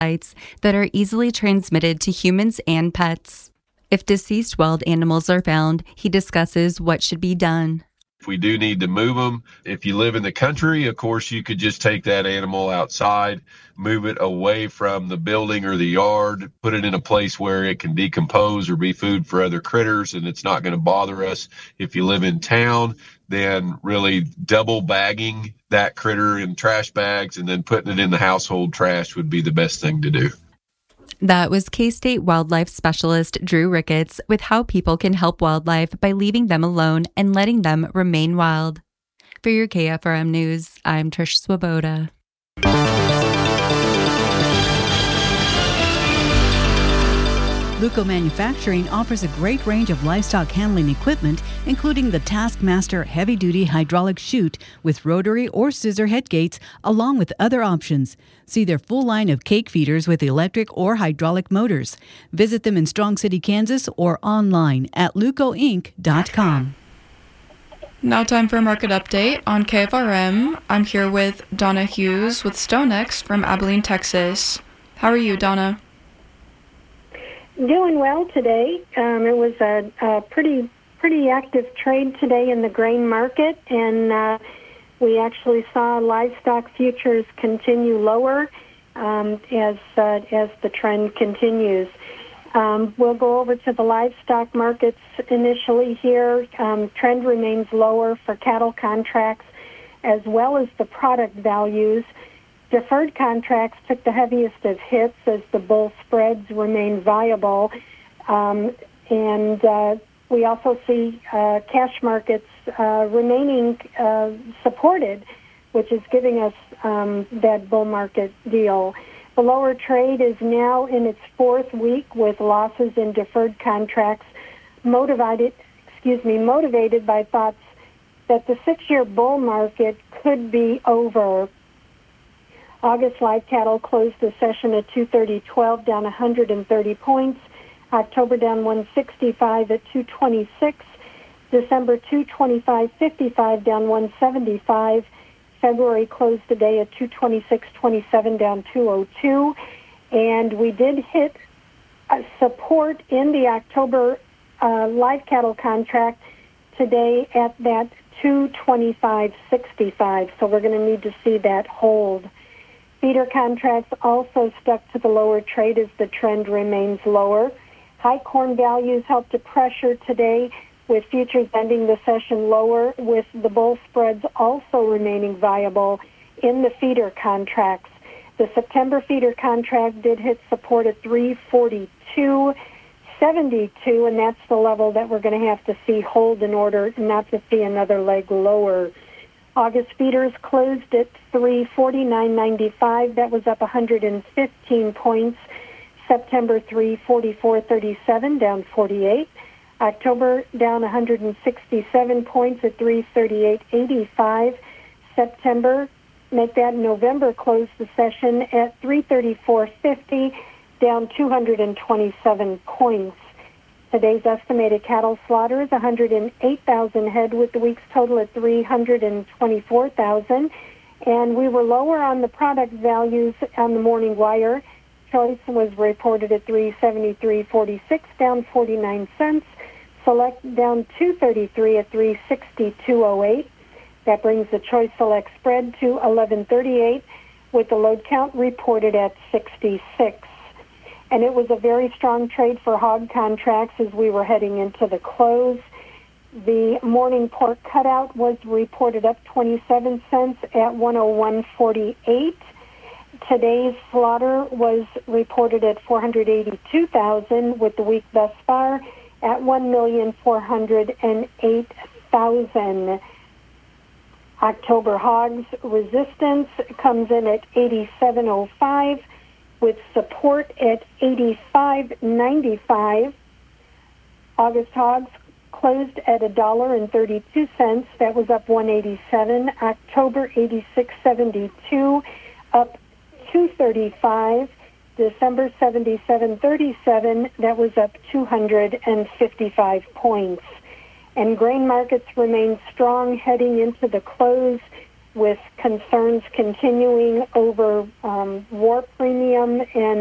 parasites that are easily transmitted to humans and pets. If deceased wild animals are found, he discusses what should be done. If we do need to move them, if you live in the country, of course, you could just take that animal outside, move it away from the building or the yard, put it in a place where it can decompose or be food for other critters, and it's not going to bother us. If you live in town, then really double bagging that critter in trash bags and then putting it in the household trash would be the best thing to do. That was K-State wildlife specialist Drew Ricketts with how people can help wildlife by leaving them alone and letting them remain wild. For your KFRM News, I'm Trish Swoboda. Luco Manufacturing offers a great range of livestock handling equipment, including the Taskmaster heavy-duty hydraulic chute with rotary or scissor head gates, along with other options. See their full line of cake feeders with electric or hydraulic motors. Visit them in Strong City, Kansas, or online at lucoinc.com. Now time for a market update on KFRM. I'm here with Donna Hughes with StoneX from Abilene, Texas. How are you, Donna? Doing well today. It was a pretty active trade today in the grain market, and we actually saw livestock futures continue lower as the trend continues. We'll go over to the livestock markets initially here. Trend remains lower for cattle contracts as well as the product values. Deferred contracts took the heaviest of hits as the bull spreads remain viable. And we also see cash markets remaining supported, which is giving us that bull market deal. The lower trade is now in its fourth week with losses in deferred contracts motivated by thoughts that the 6-year bull market could be over. August live cattle closed the session at 230.12, down 130 points. October down 165 at 226. December 225.55, down 175. February closed the day at 226.27, down 202. And we did hit support in the October live cattle contract today at that 225.65. So we're going to need to see that hold. Feeder contracts also stuck to the lower trade as the trend remains lower. High corn values helped to pressure today, with futures ending the session lower, with the bull spreads also remaining viable in the feeder contracts. The September feeder contract did hit support at 342.72, and that's the level that we're going to have to see hold in order not to see another leg lower. August feeders closed at 349.95. That was up 115 points. September 344.37, down 48. October down 167 points at 338.85. September, November closed the session at 334.50, down 227 points. Today's estimated cattle slaughter is 108,000 head, with the week's total at 324,000. And we were lower on the product values on the morning wire. Choice was reported at 373.46, down 49 cents. Select down 233 at 362.08. That brings the Choice Select spread to 11.38, with the load count reported at 66. And it was a very strong trade for hog contracts as we were heading into the close. The morning pork cutout was reported up 27 cents at 101.48. Today's slaughter was reported at 482,000, with the week thus far at 1,408,000. October hogs resistance comes in at 87.05. with support at 85.95. August hogs closed at $1.32. That was up 187. October 86.72, up 235. December 77.37. That was up 255 points. And grain markets remain strong heading into the close. with concerns continuing over war premium and